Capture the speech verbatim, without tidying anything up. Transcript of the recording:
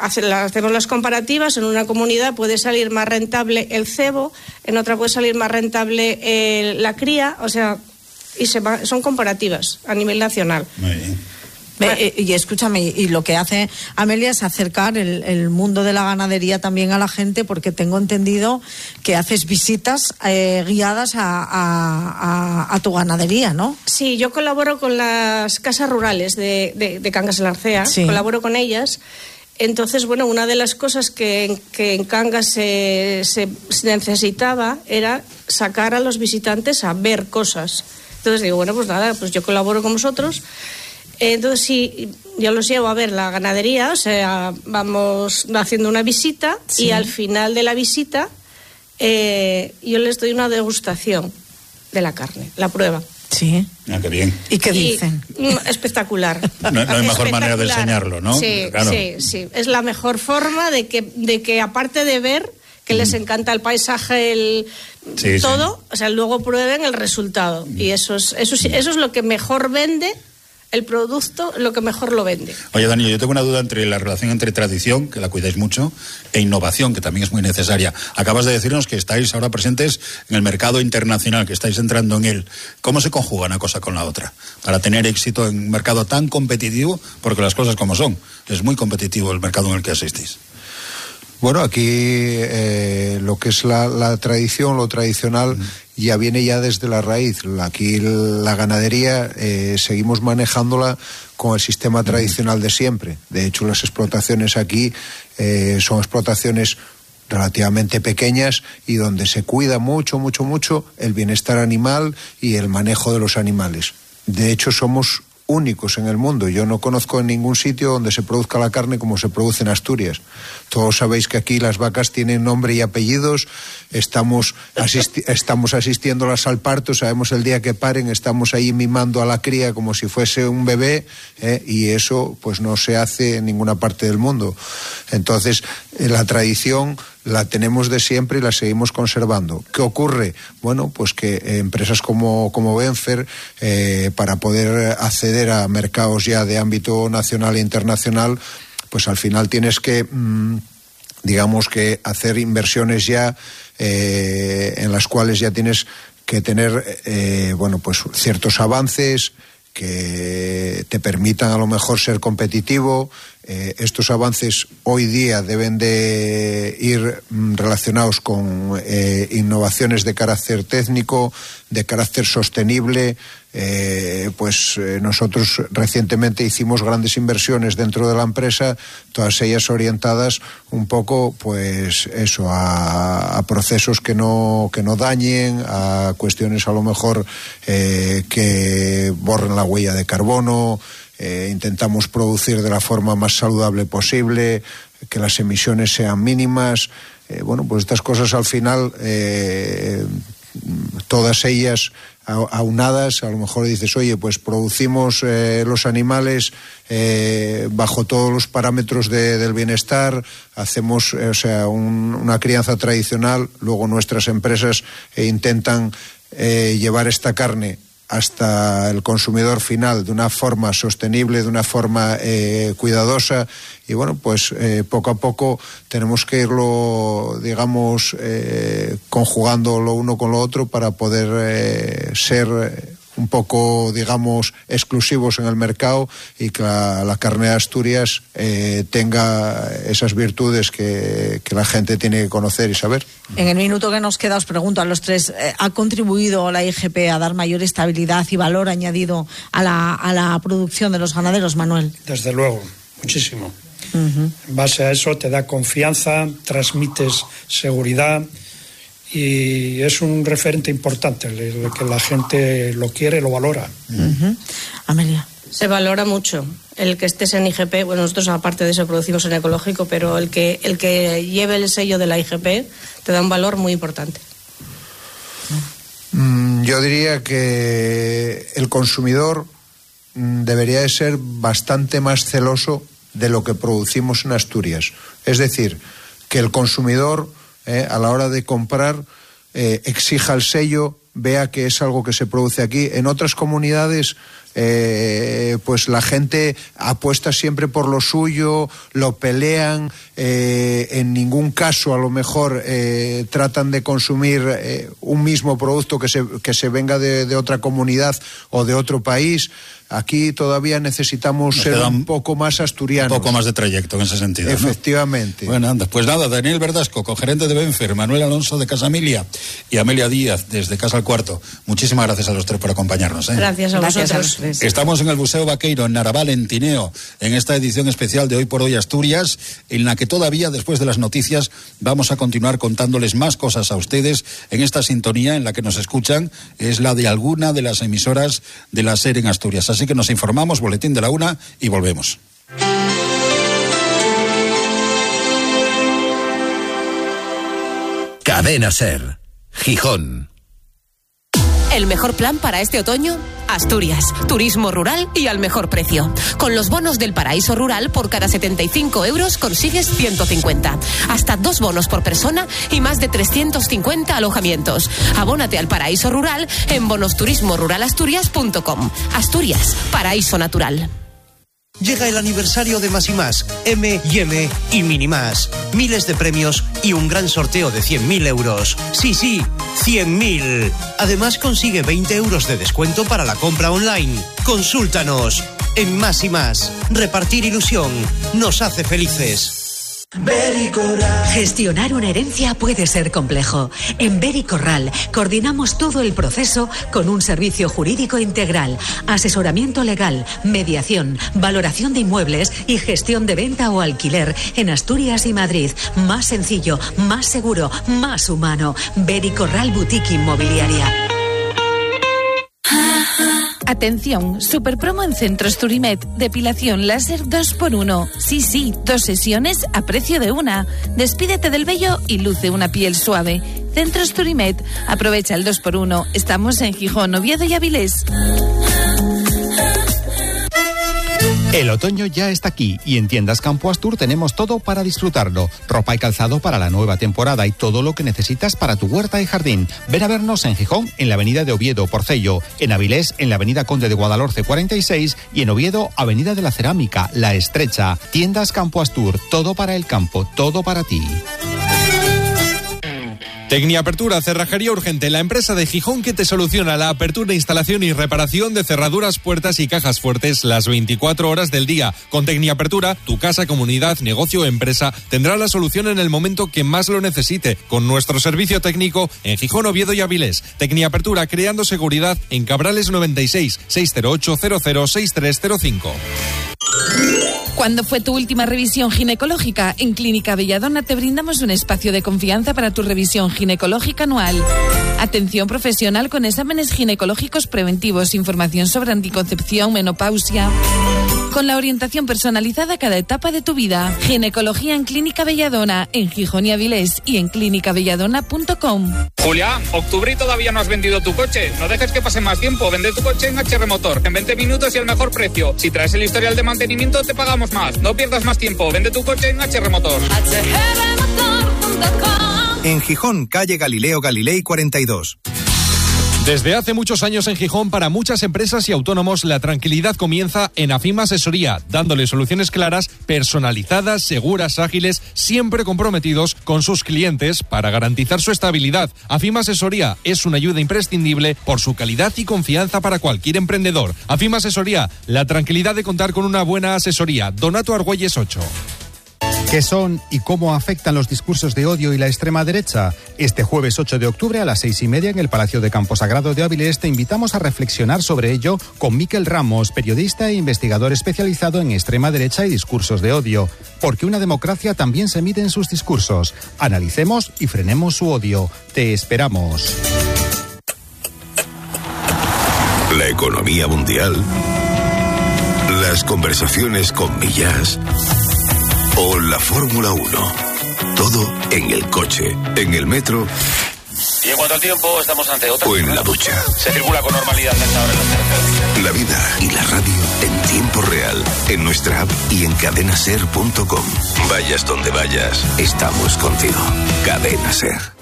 hace, hacemos las comparativas. En una comunidad puede salir más rentable el cebo, en otra puede salir más rentable eh, la cría, o sea, y se va, son comparativas a nivel nacional. Muy bien. Eh, y escúchame, y lo que hace Amelia es acercar el, el mundo de la ganadería también a la gente, porque tengo entendido que haces visitas eh, guiadas a, a, a, a tu ganadería, ¿no? Sí, yo colaboro con las casas rurales de, de, de Cangas de la Narcea, sí. colaboro con ellas. Entonces, bueno, una de las cosas que, que en Cangas se, se, se necesitaba era sacar a los visitantes a ver cosas. Entonces digo, bueno, pues nada, pues yo colaboro con vosotros. Entonces sí, yo los llevo a ver la ganadería, o sea, vamos haciendo una visita, sí. y al final de la visita eh, yo les doy una degustación de la carne, la prueba. Sí. Ah, qué bien. ¿Y qué dicen? Y, espectacular. No, no hay mejor manera de enseñarlo, ¿no? Sí, claro. sí, sí. Es la mejor forma de que, de que aparte de ver, que mm. les encanta el paisaje, el sí, todo, sí. o sea, luego prueben el resultado. Mm. Y eso es, eso, eso es lo que mejor vende. El producto, lo que mejor lo vende. Oye, Dani, yo tengo una duda entre la relación entre tradición, que la cuidáis mucho, e innovación, que también es muy necesaria. Acabas de decirnos que estáis ahora presentes en el mercado internacional, que estáis entrando en él. ¿Cómo se conjuga una cosa con la otra? Para tener éxito en un mercado tan competitivo, porque las cosas como son. Es muy competitivo el mercado en el que asistís. Bueno, aquí eh, lo que es la, la tradición, lo tradicional, mm. ya viene ya desde la raíz. Aquí la ganadería eh, seguimos manejándola con el sistema tradicional de siempre. De hecho, las explotaciones aquí eh, son explotaciones relativamente pequeñas y donde se cuida mucho, mucho, mucho el bienestar animal y el manejo de los animales. De hecho, somos únicos en el mundo. Yo no conozco en ningún sitio donde se produzca la carne como se produce en Asturias. Todos sabéis que aquí las vacas tienen nombre y apellidos, estamos, asisti- estamos asistiéndolas al parto, sabemos el día que paren, estamos ahí mimando a la cría como si fuese un bebé, ¿eh? Y eso pues no se hace en ninguna parte del mundo. Entonces, eh, la tradición la tenemos de siempre y la seguimos conservando. ¿Qué ocurre? Bueno, pues que eh, empresas como, como Benfer, eh, para poder acceder a mercados ya de ámbito nacional e internacional, pues al final tienes que, mmm, digamos que hacer inversiones ya eh, en las cuales ya tienes que tener, eh, bueno, pues ciertos avances que te permitan a lo mejor ser competitivo. Eh, estos avances hoy día deben de ir mm, relacionados con eh, innovaciones de carácter técnico, de carácter sostenible. Eh, pues eh, nosotros recientemente hicimos grandes inversiones dentro de la empresa, todas ellas orientadas un poco, pues eso, a, a procesos que no que no dañen, a cuestiones a lo mejor eh, que borren la huella de carbono. Eh, intentamos producir de la forma más saludable posible, que las emisiones sean mínimas. Eh, bueno, pues estas cosas al final, eh, todas ellas aunadas, a lo mejor dices, oye, pues producimos eh, los animales eh, bajo todos los parámetros de, del bienestar, hacemos eh, o sea, un, una crianza tradicional, luego nuestras empresas eh, intentan eh, llevar esta carne hasta el consumidor final de una forma sostenible, de una forma eh, cuidadosa, y bueno, pues eh, poco a poco tenemos que irlo, digamos, eh, conjugando lo uno con lo otro para poder eh, ser eh, un poco, digamos, exclusivos en el mercado y que la, la carne de Asturias eh, tenga esas virtudes que, que la gente tiene que conocer y saber. En el minuto que nos queda os pregunto a los tres, eh, ¿ha contribuido la I G P a dar mayor estabilidad y valor añadido a la, a la producción de los ganaderos, Manuel? Desde luego, muchísimo. Uh-huh. En base a eso te da confianza, transmites seguridad y es un referente importante, que la gente lo quiere, lo valora. Uh-huh. Amelia. Se valora mucho el que estés en I G P. Bueno, nosotros aparte de eso producimos en ecológico, pero el que el que lleve el sello de la I G P te da un valor muy importante. Mm, yo diría que el consumidor mm, debería de ser bastante más celoso de lo que producimos en Asturias. Es decir, que el consumidor eh, a la hora de comprar eh, exija el sello, vea que es algo que se produce aquí. En otras comunidades eh, pues la gente apuesta siempre por lo suyo, lo pelean, eh, en ningún caso a lo mejor eh, tratan de consumir eh, un mismo producto que se, que se venga de, de otra comunidad o de otro país. Aquí todavía necesitamos Nos ser un poco más asturianos. Un poco más de trayecto en ese sentido, efectivamente. ¿no? Bueno, anda, pues nada, Daniel Verdasco, cogerente de Benfer, Manuel Alonso de Casa Emilia y Amelia Díaz desde Casa al Cuarto. Muchísimas gracias a los tres por acompañarnos. ¿eh? Gracias a Gracias vosotros. a los tres. Estamos en el Museo Vaqueiro, en Naraval, en Tineo, en esta edición especial de Hoy por Hoy Asturias, en la que todavía, después de las noticias, vamos a continuar contándoles más cosas a ustedes en esta sintonía en la que nos escuchan. Es la de alguna de las emisoras de la SER en Asturias. Así que nos informamos, boletín de la una, y volvemos. Cadena SER, Gijón. El mejor plan para este otoño, Asturias, turismo rural y al mejor precio. Con los bonos del Paraíso Rural, por cada setenta y cinco euros consigues ciento cincuenta. Hasta dos bonos por persona y más de trescientos cincuenta alojamientos. Abónate al Paraíso Rural en bonos turismo rural asturias punto com. Asturias, paraíso natural. Llega el aniversario de Más y Más, M y M y Mini Más. Miles de premios y un gran sorteo de cien mil euros. Sí, sí, cien mil. Además consigue veinte euros de descuento para la compra online. Consúltanos. En Más y Más, repartir ilusión nos hace felices. Gestionar una herencia puede ser complejo. En Bericorral coordinamos todo el proceso con un servicio jurídico integral, asesoramiento legal, mediación, valoración de inmuebles y gestión de venta o alquiler en Asturias y Madrid. Más sencillo, más seguro, más humano. Bericorral Boutique Inmobiliaria. Atención, super promo en Centros Turimed, depilación láser dos por uno. Sí, sí, dos sesiones a precio de una. Despídete del vello y luce una piel suave. Centros Turimed, aprovecha el dos por uno. Estamos en Gijón, Oviedo y Avilés. El otoño ya está aquí y en Tiendas Campo Astur tenemos todo para disfrutarlo. Ropa y calzado para la nueva temporada y todo lo que necesitas para tu huerta y jardín. Ven a vernos en Gijón, en la avenida de Oviedo, Porcello, en Avilés, en la avenida Conde de Guadalhorce cuarenta y seis y en Oviedo, avenida de la Cerámica, La Estrecha. Tiendas Campo Astur, todo para el campo, todo para ti. Tecniapertura, cerrajería urgente, la empresa de Gijón que te soluciona la apertura, instalación y reparación de cerraduras, puertas y cajas fuertes las veinticuatro horas del día. Con Tecniapertura, tu casa, comunidad, negocio o empresa tendrá la solución en el momento que más lo necesite, con nuestro servicio técnico en Gijón, Oviedo y Avilés. Tecniapertura, creando seguridad en Cabrales noventa y seis, seis cero ocho cero cero seis tres cero cinco. ¿Cuándo fue tu última revisión ginecológica? En Clínica Belladona te brindamos un espacio de confianza para tu revisión ginecológica anual. Atención profesional con exámenes ginecológicos preventivos, información sobre anticoncepción, menopausia, con la orientación personalizada a cada etapa de tu vida. Ginecología en Clínica Belladona, en Gijón y Avilés y en clínica belladona punto com. Julián, octubre y todavía no has vendido tu coche. No dejes que pase más tiempo. Vende tu coche en H R Motor. En veinte minutos y el mejor precio. Si traes el historial de mantenimiento, te pagamos más. No pierdas más tiempo. Vende tu coche en H R Motor. H R motor punto com. En Gijón, calle Galileo Galilei cuarenta y dos. Desde hace muchos años en Gijón, para muchas empresas y autónomos, la tranquilidad comienza en Afima Asesoría, dándole soluciones claras, personalizadas, seguras, ágiles, siempre comprometidos con sus clientes para garantizar su estabilidad. Afima Asesoría es una ayuda imprescindible por su calidad y confianza para cualquier emprendedor. Afima Asesoría, la tranquilidad de contar con una buena asesoría. Donato Argüelles ocho. ¿Qué son y cómo afectan los discursos de odio y la extrema derecha? Este jueves ocho de octubre a las seis y media en el Palacio de Camposagrado de Avilés te invitamos a reflexionar sobre ello con Miquel Ramos, periodista e investigador especializado en extrema derecha y discursos de odio. Porque una democracia también se mide en sus discursos. Analicemos y frenemos su odio. Te esperamos. La economía mundial, las conversaciones con Millás o la Fórmula uno. Todo en el coche, en el metro. Y en cuanto al tiempo, estamos ante otra. O en la ducha. Se circula con normalidad hasta ahora en los terceros. La vida y la radio en tiempo real, en nuestra app y en cadena ser punto com. Vayas donde vayas, estamos contigo. Cadena Ser.